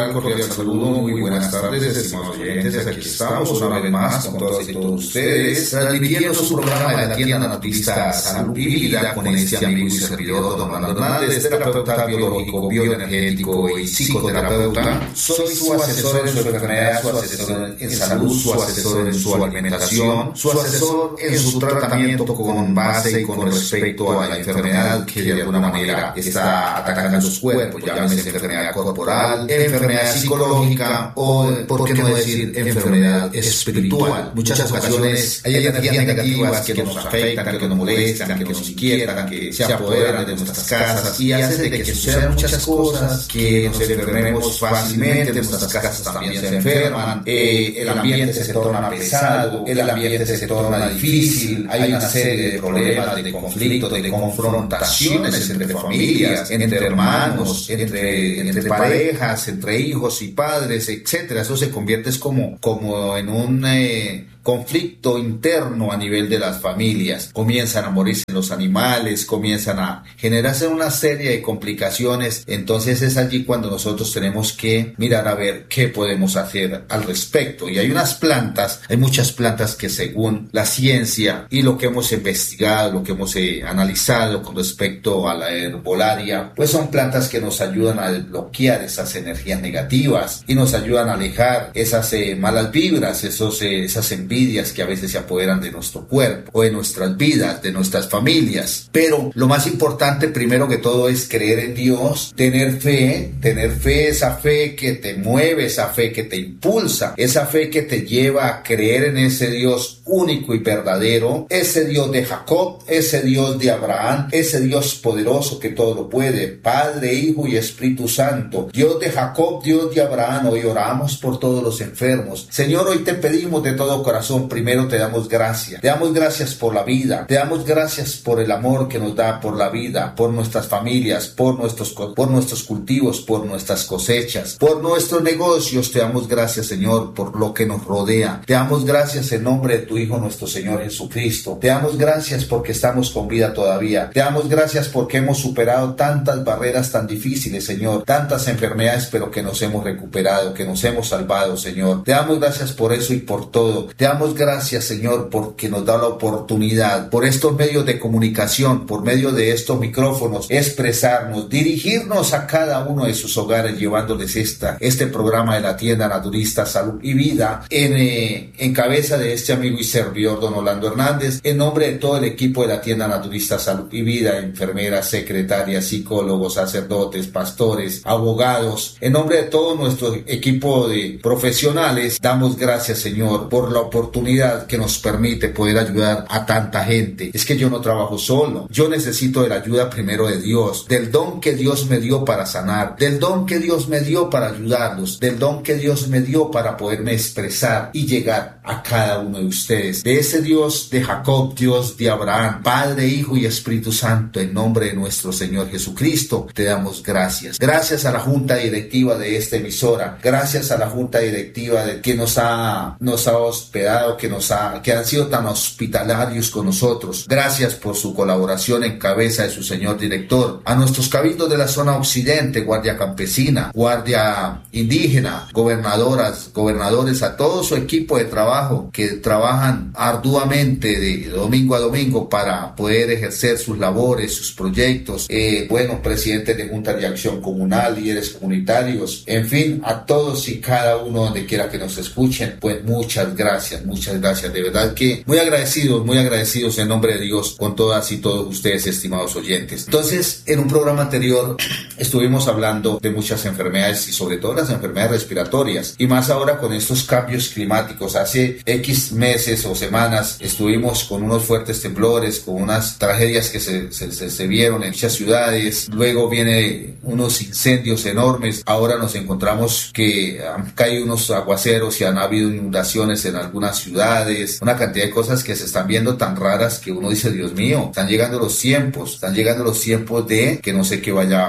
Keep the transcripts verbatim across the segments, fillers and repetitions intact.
Cordial saludo, muy buenas tardes, estimados oyentes. Aquí estamos una vez más con todas y todos ustedes, transmitiendo su programa de la tienda naturista Salud y Vida con este amigo y servidor, don Orlando Hernández, terapeuta biológico, bioenergético y psicoterapeuta. Soy su asesor en su enfermedad, su asesor en salud, su asesor en su alimentación, su asesor en su tratamiento con base y con respecto a la enfermedad que de alguna manera está atacando sus cuerpos, llámese enfermedad corporal, enfermedad psicológica o, por qué no decir, enfermedad espiritual. Muchas ocasiones hay energías negativas que nos afectan, que nos molestan, que nos inquietan, que se apoderan de nuestras casas y hacen de que sucedan muchas cosas, que nos enfermemos fácilmente, nuestras casas también se enferman, eh, el ambiente se torna pesado, el ambiente se torna difícil, hay una serie de problemas, de conflictos, de confrontaciones entre familias, entre hermanos, entre, entre parejas, entre hijos y padres, etcétera. Eso se convierte como, como en un eh, conflicto interno a nivel de las familias. Comienzan a morirse los animales, comienzan a generarse una serie de complicaciones. Entonces es allí cuando nosotros tenemos que mirar a ver qué podemos hacer al respecto. Y hay unas plantas, hay muchas plantas que según la ciencia y lo que hemos investigado, lo que hemos eh, analizado con respecto a la herbolaria, pues son plantas que nos ayudan a desbloquear esas energías negativas y nos ayudan a alejar esas eh, malas vibras, esos, eh, esas envidias que a veces se apoderan de nuestro cuerpo o de nuestras vidas, de nuestras familias. Pero lo más importante primero que todo es creer en Dios, tener fe, tener fe, esa fe que te mueve, esa fe que te impulsa, esa fe que te lleva a creer en ese Dios único y verdadero, ese Dios de Jacob, ese Dios de Abraham, ese Dios poderoso que todo lo puede, Padre, Hijo y Espíritu Santo, Dios de Jacob, Dios de Abraham. Hoy oramos por todos los enfermos. Señor, hoy te pedimos de todo corazón, primero te damos gracias, te damos gracias por la vida, te damos gracias por el amor que nos da por la vida, por nuestras familias, por nuestros, por nuestros cultivos, por nuestras cosechas, por nuestros negocios. Te damos gracias, Señor, por lo que nos rodea. Te damos gracias en nombre de tu Hijo, nuestro Señor Jesucristo. Te damos gracias porque estamos con vida todavía. Te damos gracias porque hemos superado tantas barreras tan difíciles, Señor, tantas enfermedades, pero que nos hemos recuperado, que nos hemos salvado, Señor. Te damos gracias por eso y por todo. Te damos gracias, Señor, porque nos da la oportunidad, por estos medios de comunicación, por medio de estos micrófonos, expresarnos, dirigirnos a cada uno de sus hogares, llevándoles esta, este programa de la tienda naturista Salud y Vida, en, eh, en cabeza de este amigo y servidor, don Orlando Hernández, en nombre de todo el equipo de la tienda naturista Salud y Vida, enfermeras, secretarias, psicólogos, sacerdotes, pastores, abogados, en nombre de todo nuestro equipo de profesionales, damos gracias, Señor, por la oportunidad que nos permite poder ayudar a tanta gente. Es que yo no trabajo solo, yo necesito de la ayuda primero de Dios, del don que Dios me dio para sanar, del don que Dios me dio para ayudarlos, del don que Dios me dio para poderme expresar y llegar a cada uno de ustedes, de ese Dios de Jacob, Dios de Abraham, Padre, Hijo y Espíritu Santo. En nombre de nuestro Señor Jesucristo te damos gracias. Gracias a la junta directiva de esta emisora, gracias a la junta directiva de que nos ha nos ha hospedado, que nos ha que han sido tan hospitalarios con nosotros. Gracias por su colaboración en cabeza de su señor director, a nuestros cabildos de la zona occidente, Guardia Campesina, Guardia Indígena, gobernadoras, gobernadores, a todo su equipo de trabajo que trabajan arduamente de domingo a domingo para poder ejercer sus labores, sus proyectos, eh, bueno, presidentes de juntas de acción comunal, líderes comunitarios, en fin, a todos y cada uno donde quiera que nos escuchen, pues muchas gracias, muchas gracias, de verdad que muy agradecidos, muy agradecidos en nombre de Dios con todas y todos ustedes, estimados oyentes. Entonces, en un programa anterior estuvimos hablando de muchas enfermedades y sobre todo las enfermedades respiratorias, y más ahora con estos cambios climáticos. Hace X meses o semanas estuvimos con unos fuertes temblores, con unas tragedias que se, se, se, se vieron en muchas ciudades, luego viene unos incendios enormes, ahora nos encontramos que han caído unos aguaceros y han habido inundaciones en algunas ciudades, una cantidad de cosas que se están viendo tan raras que uno dice, Dios mío, están llegando los tiempos, están llegando los tiempos de que no sé qué vaya a pasar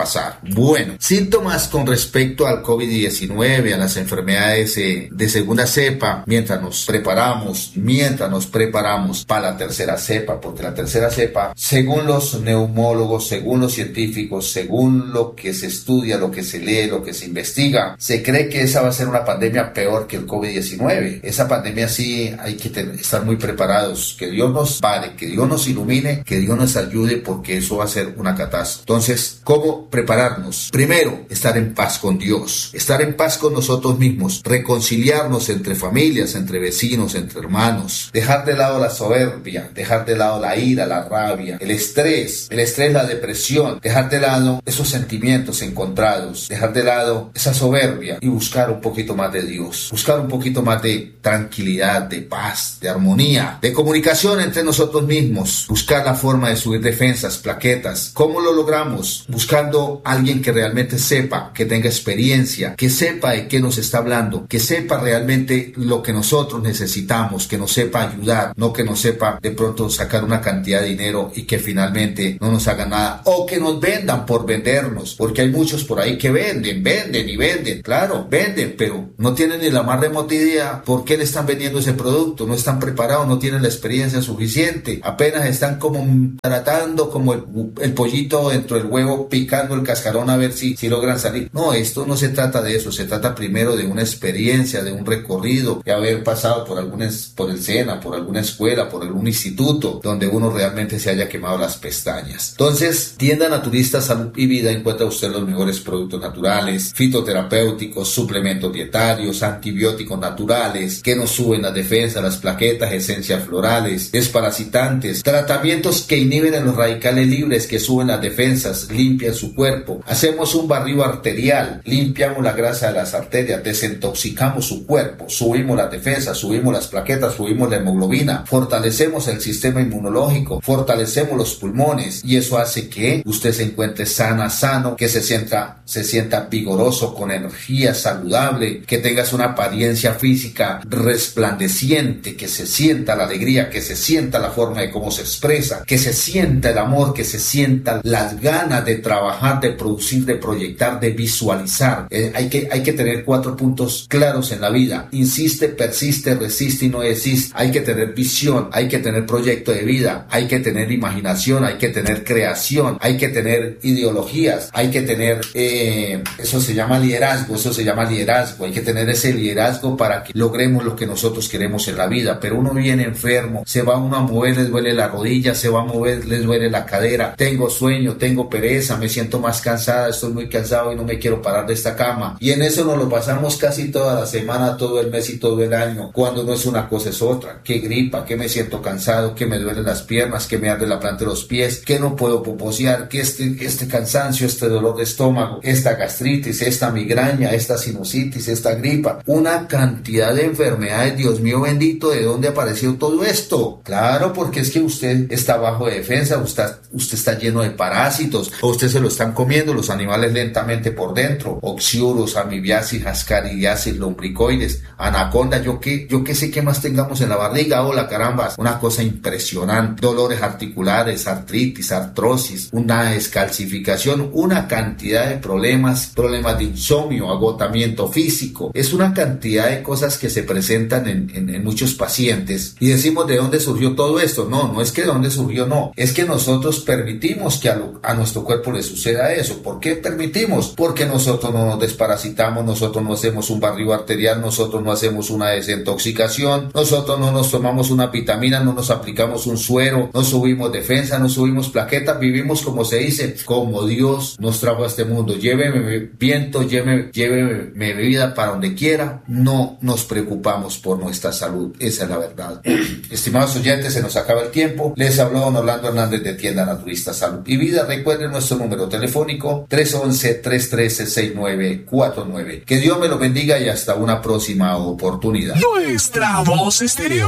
pasar. Bueno, síntomas con respecto al COVID diecinueve, a las enfermedades eh, de segunda cepa, mientras nos preparamos, mientras nos preparamos para la tercera cepa, porque la tercera cepa, según los neumólogos, según los científicos, según lo que se estudia, lo que se lee, lo que se investiga, se cree que esa va a ser una pandemia peor que el COVID diecinueve. Esa pandemia sí hay que tener, estar muy preparados. Que Dios nos vale, que Dios nos ilumine, que Dios nos ayude, porque eso va a ser una catástrofe. Entonces, ¿cómo prepararnos? Primero, estar en paz con Dios, estar en paz con nosotros mismos, reconciliarnos entre familias, entre vecinos, entre hermanos, dejar de lado la soberbia, dejar de lado la ira, la rabia, el estrés, el estrés, la depresión, dejar de lado esos sentimientos encontrados, dejar de lado esa soberbia y buscar un poquito más de Dios, buscar un poquito más de tranquilidad, de paz, de armonía, de comunicación entre nosotros mismos, buscar la forma de subir defensas, plaquetas. ¿Cómo lo logramos? Buscando a alguien que realmente sepa, que tenga experiencia, que sepa de qué nos está hablando, que sepa realmente lo que nosotros necesitamos, que nos sepa ayudar, no que nos sepa de pronto sacar una cantidad de dinero y que finalmente no nos haga nada, o que nos vendan por vendernos, porque hay muchos por ahí que venden, venden y venden, claro, venden, pero no tienen ni la más remota idea por qué le están vendiendo ese producto, no están preparados, no tienen la experiencia suficiente, apenas están como tratando como el, el pollito dentro del huevo, picando el cascarón a ver si, si logran salir. No, esto no se trata de eso, se trata primero de una experiencia, de un recorrido, de haber pasado por alguna, por el SENA, por alguna escuela, por algún instituto, donde uno realmente se haya quemado las pestañas. Entonces, Tienda Naturista Salud y Vida encuentra usted los mejores productos naturales, fitoterapéuticos, suplementos dietarios, antibióticos naturales, que nos suben las defensas, las plaquetas, esencias florales, desparasitantes, tratamientos que inhiben a los radicales libres, que suben las defensas, limpian su cuerpo. Hacemos un barrido arterial, limpiamos la grasa de las arterias, desintoxicamos su cuerpo, subimos las defensas, subimos las plaquetas, subimos la hemoglobina, fortalecemos el sistema inmunológico, fortalecemos los pulmones, y eso hace que usted se encuentre sana, sano, que se sienta, se sienta vigoroso, con energía saludable, que tengas una apariencia física resplandeciente, que se sienta la alegría, que se sienta la forma de cómo se expresa, que se sienta el amor, que se sienta las ganas de trabajar, de producir, de proyectar, de visualizar. Eh, hay que, hay que tener cuatro puntos claros en la vida: insiste, persiste, resiste y no desiste. Hay que tener visión, hay que tener proyecto de vida, hay que tener imaginación, hay que tener creación, hay que tener ideologías, hay que tener, eh, eso se llama liderazgo, eso se llama liderazgo, hay que tener ese liderazgo para que logremos lo que nosotros queremos en la vida. Pero uno viene enfermo, se va uno a mover, les duele la rodilla, se va a mover, les duele la cadera, tengo sueño, tengo pereza, me siento más cansada, estoy muy cansado y no me quiero parar de esta cama. Y en eso nos lo pasamos casi toda la semana, todo el mes y todo el año, cuando no es una cosa es otra. Que gripa, que me siento cansado, que me duelen las piernas, que me arde la planta de los pies, que no puedo poposear, que este, este cansancio, este dolor de estómago, esta gastritis, esta migraña, esta sinusitis, esta gripa, una cantidad de enfermedades. Dios mío bendito, ¿de dónde apareció todo esto? Claro, porque es que usted está bajo de defensa, usted, usted está lleno de parásitos, o usted se lo están comiendo los animales lentamente por dentro, oxiurus, amibiasis, ascaridiasis, lombricoides, anaconda, yo qué, yo qué sé qué más tengamos en la barriga. Hola, caramba, una cosa impresionante, dolores articulares, artritis, artrosis, una descalcificación, una cantidad de problemas, problemas de insomnio, agotamiento físico. Es una cantidad de cosas que se presentan en, en, en muchos pacientes, y decimos, ¿de dónde surgió todo esto? No, no es que de dónde surgió, no, es que nosotros permitimos que a, lo, a nuestro cuerpo le suceda eso. ¿Por qué permitimos? Porque nosotros no nos desparasitamos, nosotros no hacemos un barrido arterial, nosotros no hacemos una desintoxicación, nosotros no nos tomamos una vitamina, no nos aplicamos un suero, no subimos defensa, no subimos plaquetas, vivimos como se dice, como Dios nos trajo a este mundo. Lléveme viento, lléveme, lléveme vida para donde quiera. No nos preocupamos por nuestra salud, esa es la verdad. Estimados oyentes, se nos acaba el tiempo. Les habló don Orlando Hernández de Tienda Naturista Salud y Vida. Recuerden nuestro número telefónico tres once, tres trece, sesenta y nueve cuarenta y nueve. Que Dios me lo bendiga y hasta una próxima oportunidad. Nuestra voz estéreo.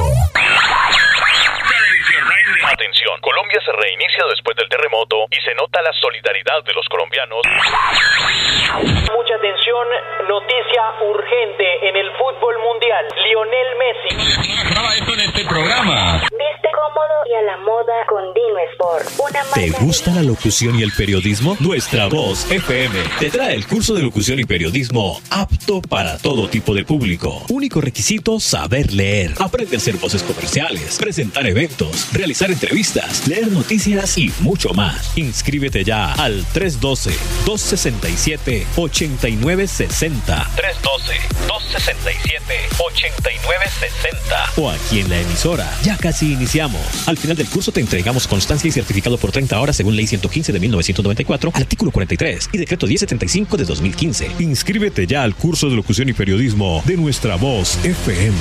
Atención, Colombia se reinicia después del terremoto y se nota la solidaridad de los colombianos. Mucha atención, noticia urgente en el fútbol mundial. Lionel Messi. Graba esto en este programa. ¿Viste cómo cómodo y a la moda con Dino Sport. Una ¿Te gusta la locución y el periodismo? Nuestra Voz F M te trae el curso de locución y periodismo apto para todo tipo de público. Único requisito, saber leer. Aprende a hacer voces comerciales, presentar eventos, realizar entrevistas, leer noticias y mucho más. Inscríbete ya al tres uno dos, dos seis siete, ocho nueve seis cero. tres uno dos, dos seis siete, ocho nueve seis cero. O aquí en la emisora. Ya casi iniciamos. Al final del curso te entregamos constancia y certificado por treinta horas según Ley ciento quince de mil novecientos noventa y cuatro, artículo cuarenta y tres y Decreto diez setenta y cinco de dos mil quince. Inscríbete ya al curso de locución y periodismo de Nuestra Voz F M.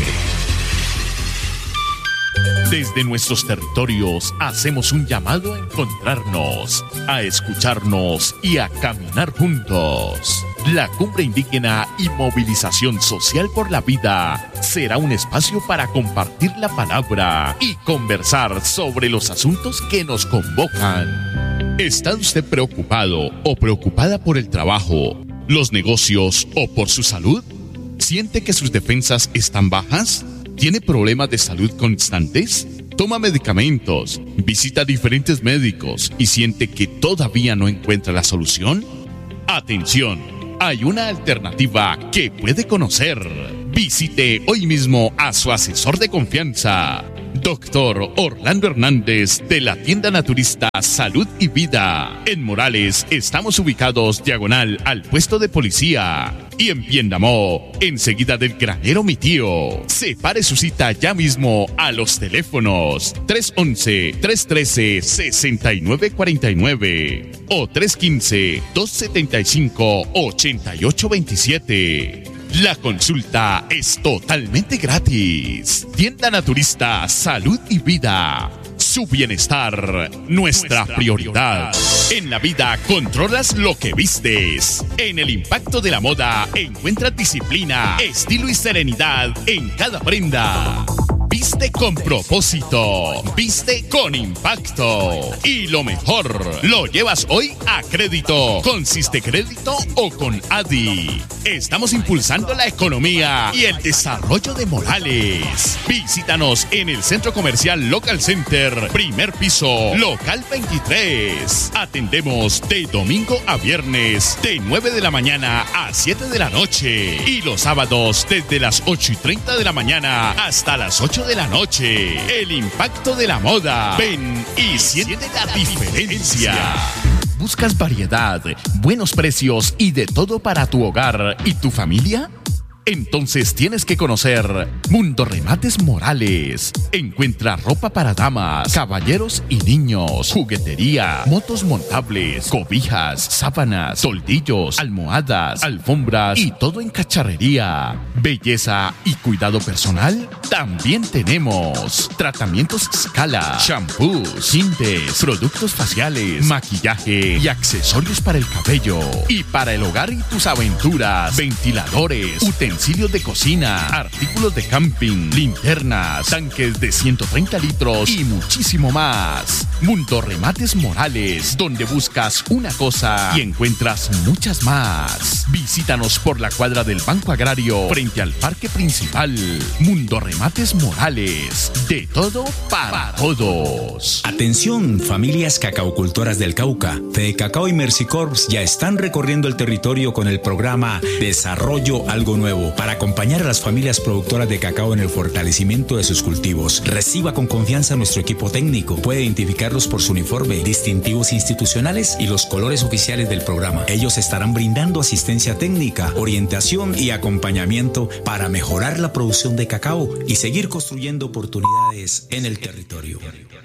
Desde nuestros territorios hacemos un llamado a encontrarnos, a escucharnos y a caminar juntos. La Cumbre Indígena y Movilización Social por la Vida será un espacio para compartir la palabra y conversar sobre los asuntos que nos convocan. ¿Está usted preocupado o preocupada por el trabajo, los negocios o por su salud? ¿Siente que sus defensas están bajas? ¿Tiene problemas de salud constantes? ¿Toma medicamentos? ¿Visita diferentes médicos y siente que todavía no encuentra la solución? ¡Atención! Hay una alternativa que puede conocer. Visite hoy mismo a su asesor de confianza, Doctor Orlando Hernández, de la tienda naturista Salud y Vida. En Morales estamos ubicados diagonal al puesto de policía. Y en Piendamó, enseguida del granero Mi Tío. Separe su cita ya mismo a los teléfonos tres once, tres trece, sesenta y nueve cuarenta y nueve o tres quince, dos setenta y cinco, ochenta y ocho veintisiete. La consulta es totalmente gratis. Tienda Naturista Salud y Vida. Su bienestar, nuestra prioridad. En la vida controlas lo que vistes. En el impacto de la moda encuentras disciplina, estilo y serenidad en cada prenda. Viste con propósito, viste con impacto. Y lo mejor, lo llevas hoy a crédito, con Siste Crédito o con Adi. Estamos impulsando la economía y el desarrollo de Morales. Visítanos en el Centro Comercial Local Center, primer piso, local veintitrés. Atendemos de domingo a viernes, de nueve de la mañana a siete de la noche. Y los sábados desde las ocho y treinta de la mañana hasta las ocho de la noche. El impacto de la moda. Ven y siente la diferencia. ¿Buscas variedad, buenos precios y de todo para tu hogar y tu familia? Entonces tienes que conocer Mundo Remates Morales. Encuentra ropa para damas, caballeros y niños, juguetería, motos montables, cobijas, sábanas, toldillos, almohadas, alfombras y todo en cacharrería. Belleza y cuidado personal también tenemos. Tratamientos Scala, shampoos, tintes, productos faciales, maquillaje y accesorios para el cabello. Y para el hogar y tus aventuras, ventiladores, utensilios utensilios de cocina, artículos de camping, linternas, tanques de ciento treinta litros y muchísimo más. Mundo Remates Morales, donde buscas una cosa y encuentras muchas más. Visítanos por la cuadra del Banco Agrario frente al parque principal. Mundo Remates Morales, de todo para todos. Atención, familias cacaucultoras del Cauca. Fede Cacao y Mercicorps ya están recorriendo el territorio con el programa Desarrollo Algo Nuevo para acompañar a las familias productoras de cacao en el fortalecimiento de sus cultivos. Reciba con confianza a nuestro equipo técnico. Puede identificarlos por su uniforme, distintivos institucionales y los colores oficiales del programa. Ellos estarán brindando asistencia técnica, orientación y acompañamiento para mejorar la producción de cacao y seguir construyendo oportunidades en el territorio.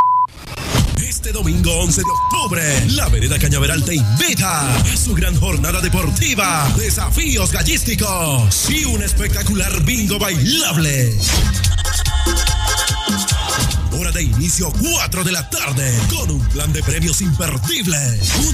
Este domingo once de octubre, la Vereda Cañaveral te invita a su gran jornada deportiva, desafíos gallísticos y un espectacular bingo bailable. Hora de inicio cuatro de la tarde, con un plan de premios imperdible.